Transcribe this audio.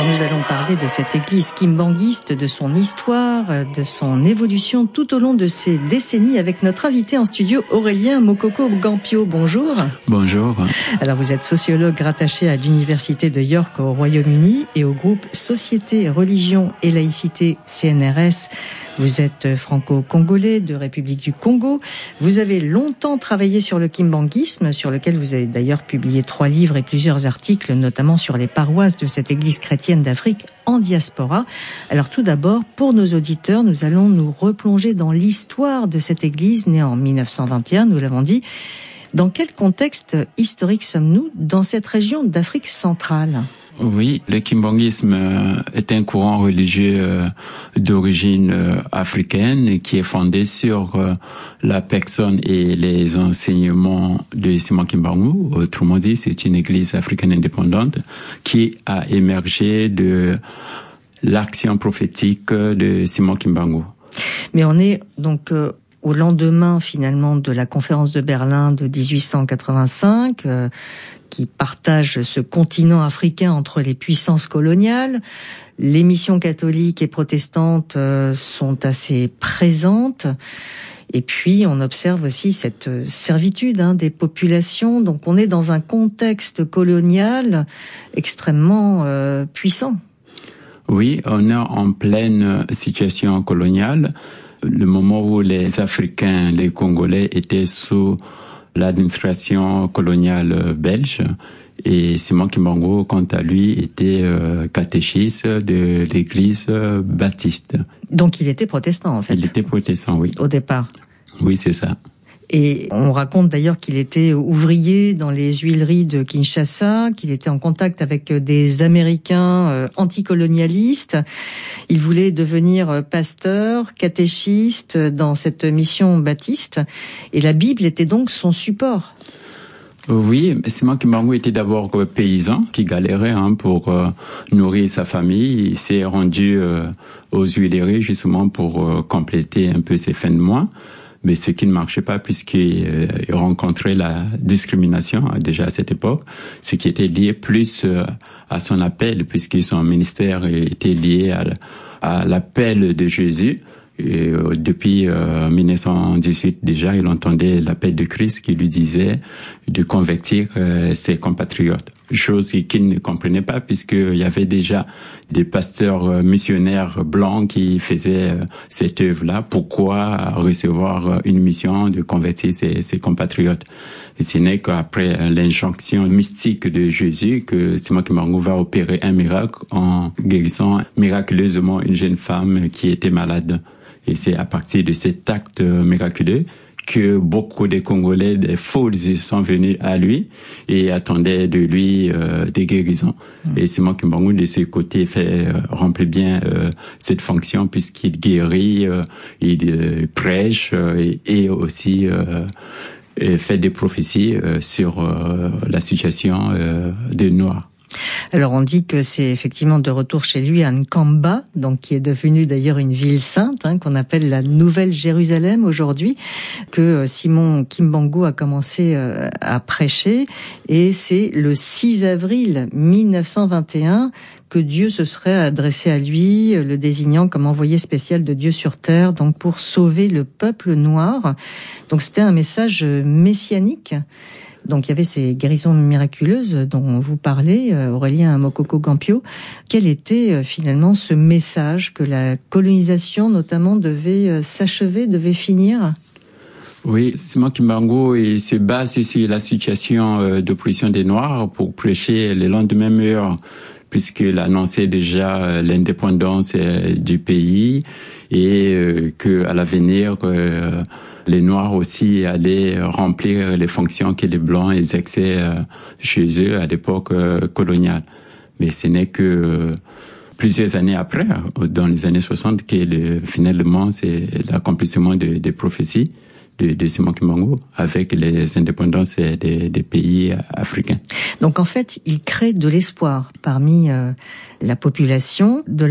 nous allons parler de cette église kimbanguiste, de son histoire, de son évolution tout au long de ces décennies avec notre invité en studio, Aurélien Mokoko-Gampio. Bonjour. Bonjour. Alors vous êtes sociologue rattaché à l'Université de York au Royaume-Uni et au groupe Société, Religion et Laïcité CNRS. Vous êtes franco-congolais de République du Congo. Vous avez longtemps travaillé sur le kimbanguisme, sur lequel vous avez d'ailleurs publié 3 livres et plusieurs articles, notamment sur les paroisses de cette église chrétienne d'Afrique en diaspora. Alors tout d'abord, pour nos auditeurs, nous allons nous replonger dans l'histoire de cette église née en 1921, nous l'avons dit. Dans quel contexte historique sommes-nous dans cette région d'Afrique centrale ? Oui, le kimbanguisme est un courant religieux d'origine africaine qui est fondé sur la personne et les enseignements de Simon Kimbangu. Autrement dit, c'est une église africaine indépendante qui a émergé de l'action prophétique de Simon Kimbangu. Mais on est donc au lendemain finalement de la conférence de Berlin de 1885, qui partage ce continent africain entre les puissances coloniales. Les missions catholiques et protestantes sont assez présentes. Et puis, on observe aussi cette servitude des populations. Donc, on est dans un contexte colonial extrêmement puissant. Oui, on est en pleine situation coloniale. Le moment où les Africains, les Congolais étaient sous l'administration coloniale belge, et Simon Kimbangu, quant à lui, était catéchiste de l'église baptiste. Donc il était protestant, en fait. Il était protestant, oui. Au départ. Oui, c'est ça. Et on raconte d'ailleurs qu'il était ouvrier dans les huileries de Kinshasa, qu'il était en contact avec des Américains anticolonialistes. Il voulait devenir pasteur, catéchiste dans cette mission baptiste. Et la Bible était donc son support. Oui, Simon Kimbangu était d'abord paysan qui galérait pour nourrir sa famille. Il s'est rendu aux huileries justement pour compléter un peu ses fins de mois. Mais ce qui ne marchait pas puisqu'il rencontrait la discrimination déjà à cette époque, ce qui était lié plus à son appel, puisque son ministère était lié à l'appel de Jésus. Et depuis 1918 déjà, il entendait l'appel de Christ qui lui disait de convertir ses compatriotes. Chose qu'il ne comprenait pas puisqu'il y avait déjà des pasteurs missionnaires blancs qui faisaient cette œuvre-là. Pourquoi recevoir une mission de convertir ses compatriotes? Et ce n'est qu'après l'injonction mystique de Jésus que Simon Kimbangu va opérer un miracle en guérissant miraculeusement une jeune femme qui était malade. Et c'est à partir de cet acte miraculeux que beaucoup de Congolais, des foules sont venus à lui et attendaient de lui des guérisons. Et Simon Kimbangu, de ce côté, remplit bien cette fonction puisqu'il guérit, il prêche et aussi fait des prophéties sur la situation des Noirs. Alors on dit que c'est effectivement de retour chez lui à Nkamba, donc qui est devenue d'ailleurs une ville sainte, qu'on appelle la Nouvelle Jérusalem aujourd'hui, que Simon Kimbangu a commencé à prêcher, et c'est le 6 avril 1921 que Dieu se serait adressé à lui, le désignant comme envoyé spécial de Dieu sur terre, donc pour sauver le peuple noir. Donc c'était un message messianique. Donc il y avait ces guérisons miraculeuses dont vous parlez, Aurélien Mokoko-Gampio. Quel était finalement ce message que la colonisation notamment devait s'achever, devait finir ? Oui, Simon Kimbangu, il se base sur la situation d'oppression des Noirs pour prêcher le lendemain meilleur, puisqu'il annonçait déjà l'indépendance du pays et que à l'avenir les Noirs aussi allaient remplir les fonctions que les Blancs exerçaient chez eux à l'époque coloniale. Mais ce n'est que plusieurs années après, dans les années 60, que finalement c'est l'accomplissement des prophéties de Simon Kimbangu avec les indépendances des pays africains. Donc en fait, il crée de l'espoir parmi la population, de